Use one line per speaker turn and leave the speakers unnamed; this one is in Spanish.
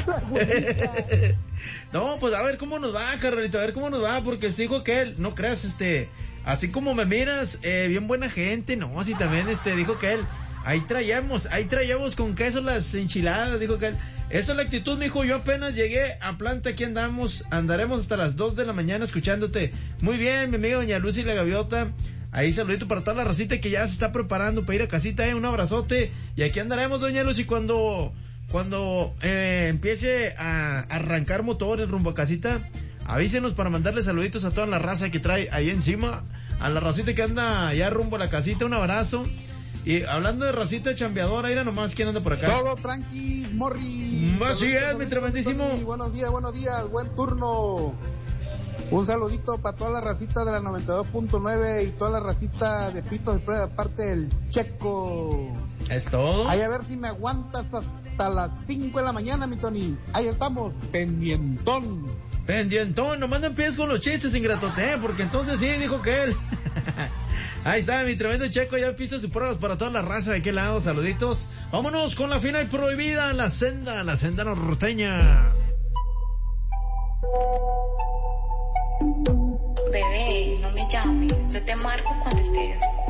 No, pues a ver cómo nos va, carnalito, a ver cómo nos va, porque dijo que él, no creas, así como me miras, bien buena gente, no, sí también, dijo que él, ahí traíamos con queso las enchiladas, dijo que él, esa es la actitud, mijo, yo apenas llegué a planta, aquí andaremos hasta las 2 de la mañana escuchándote. Muy bien, mi amiga doña Lucy la Gaviota. Ahí saludito para toda la racita que ya se está preparando para ir a casita, un abrazote. Y aquí andaremos, doña Lucy, cuando empiece a arrancar motores rumbo a casita, avísenos para mandarle saluditos a toda la raza que trae ahí encima, a la racita que anda ya rumbo a la casita, un abrazo. Y hablando de racita chambeadora, mira nomás quién anda por acá.
Todo tranqui, Morris.
Así es, mi tremendísimo.
Buenos días, buen turno. Un saludito para toda la racita de la 92.9 y toda la racita de Pitos de Prueba, aparte del Checo.
¿Es todo?
Ahí a ver si me aguantas hasta las 5 de la mañana, mi Tony. Ahí estamos, pendientón,
no manden pies con los chistes, ingratote, porque entonces sí, dijo que él. Ahí está, mi tremendo Checo, ya pistas y pruebas para toda la raza de aquel lado, saluditos. Vámonos con la final prohibida, la senda norteña.
Bebé, no me llames, yo te marco cuando estés